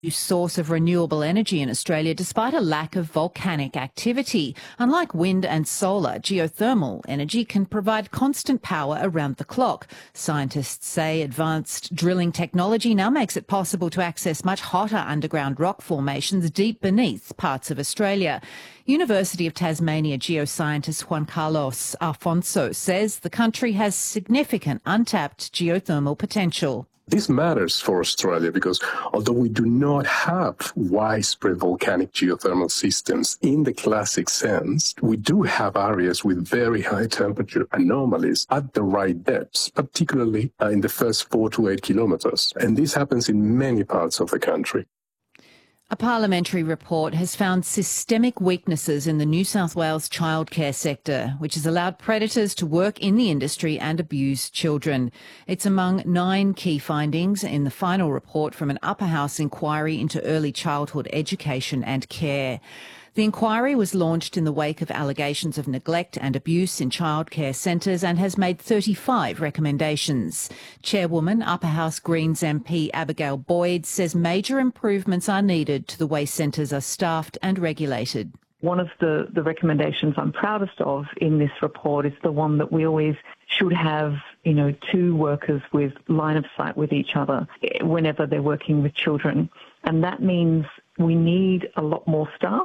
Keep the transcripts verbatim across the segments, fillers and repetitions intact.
source of renewable energy in Australia despite a lack of volcanic activity. Unlike wind and solar, geothermal energy can provide constant power around the clock. Scientists say advanced drilling technology now makes it possible to access much hotter underground rock formations deep beneath parts of Australia. University of Tasmania geoscientist Juan Carlos Alfonso says the country has significant untapped geothermal potential. This matters for Australia because although we do not have widespread volcanic geothermal systems in the classic sense, we do have areas with very high temperature anomalies at the right depths, particularly uh, in the first four to eight kilometres. And this happens in many parts of the country. A parliamentary report has found systemic weaknesses in the New South Wales childcare sector, which has allowed predators to work in the industry and abuse children. It's among nine key findings in the final report from an upper house inquiry into early childhood education and care. The inquiry was launched in the wake of allegations of neglect and abuse in childcare centres and has made thirty-five recommendations. Chairwoman, Upper House Greens M P Abigail Boyd says major improvements are needed to the way centres are staffed and regulated. One of the, the recommendations I'm proudest of in this report is the one that we always should have, you know, two workers with line of sight with each other whenever they're working with children. And that means we need a lot more staff.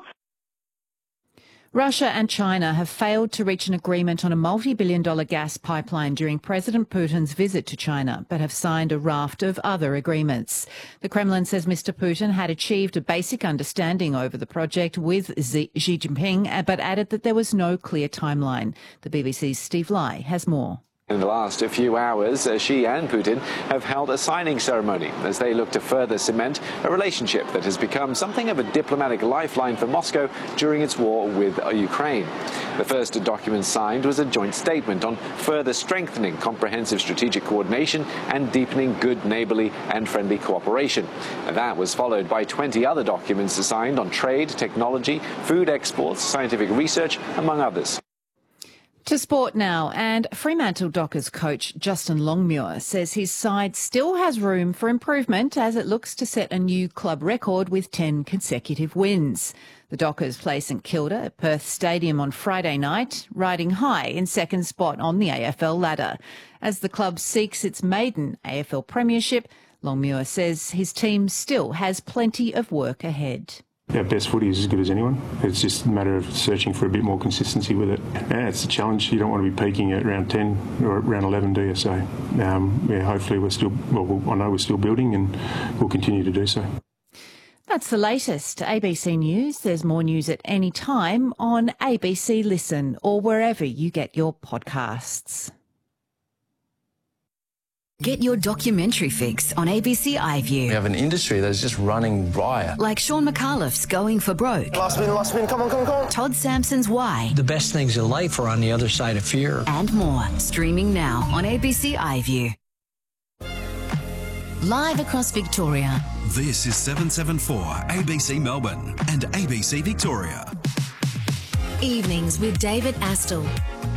Russia and China have failed to reach an agreement on a multi-billion dollar gas pipeline during President Putin's visit to China, but have signed a raft of other agreements. The Kremlin says Mister Putin had achieved a basic understanding over the project with Xi Jinping, but added that there was no clear timeline. The B B C's Steve Lai has more. In the last few hours, Xi and Putin have held a signing ceremony as they look to further cement a relationship that has become something of a diplomatic lifeline for Moscow during its war with Ukraine. The first document signed was a joint statement on further strengthening comprehensive strategic coordination and deepening good neighbourly and friendly cooperation. That was followed by twenty other documents signed on trade, technology, food exports, scientific research, among others. To sport now, and Fremantle Dockers coach Justin Longmuir says his side still has room for improvement as it looks to set a new club record with ten consecutive wins. The Dockers play St Kilda at Perth Stadium on Friday night, riding high in second spot on the A F L ladder. As the club seeks its maiden A F L premiership, Longmuir says his team still has plenty of work ahead. Our best footy is as good as anyone. It's just a matter of searching for a bit more consistency with it. Yeah, it's a challenge. You don't want to be peaking at round ten or round eleven, do you? So, um, yeah, hopefully we're still, well, I know we're still building and we'll continue to do so. That's the latest. A B C News. There's more news at any time on A B C Listen or wherever you get your podcasts. Get your documentary fix on A B C iView. We have an industry that is just running riot. Like Sean McAuliffe's Going for Broke. Last spin, last spin, come on, come on, come on. Todd Sampson's Why. The best things in life are on the other side of fear. And more. Streaming now on A B C iView. Live across Victoria. This is seven seven four A B C Melbourne and A B C Victoria. Evenings with David Astle.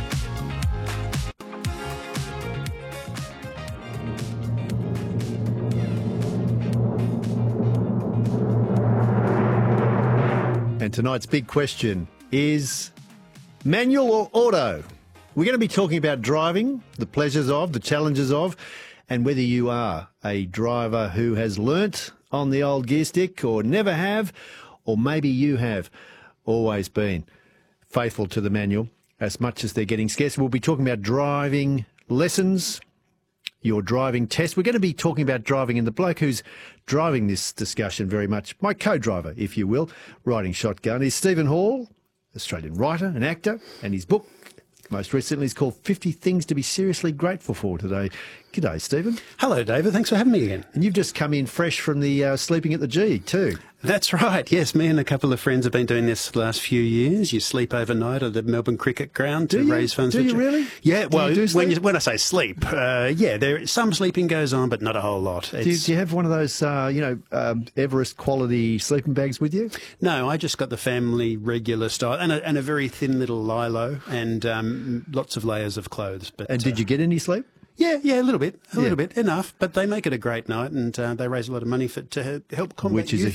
And tonight's big question is manual or auto? We're going to be talking about driving, the pleasures of, the challenges of, and whether you are a driver who has learnt on the old gear stick or never have, or maybe you have always been faithful to the manual as much as they're getting scarce. We'll be talking about driving lessons, your driving test. We're going to be talking about driving, and the bloke who's driving this discussion very much, my co-driver, if you will, riding shotgun, is Stephen Hall, Australian writer and actor, and his book, most recently, is called fifty Things to be Seriously Grateful For today. G'day, Stephen. Hello, David. Thanks for having me again. And you've just come in fresh from the uh, sleeping at the G, too. That's right. Yes, me and a couple of friends have been doing this for the last few years. You sleep overnight at the Melbourne Cricket Ground to do raise funds. Do for you really? Yeah. Do well, you do when, you, when I say sleep, uh, yeah, there some sleeping goes on, but not a whole lot. Do you, do you have one of those, uh, you know, um, Everest quality sleeping bags with you? No, I just got the family regular style and a, and a very thin little lilo and um, lots of layers of clothes. But and did uh, you get any sleep? Yeah, yeah, a little bit, a yeah. little bit, enough. But they make it a great night, and uh, they raise a lot of money for to help combat Which is youth. a